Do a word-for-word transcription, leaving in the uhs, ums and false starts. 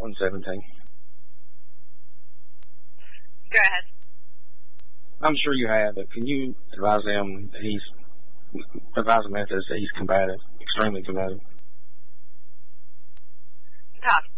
one seventeen. Go ahead. I'm sure you have, but can you advise them that he's, advise the Memphis that he's combative, extremely combative? Talk.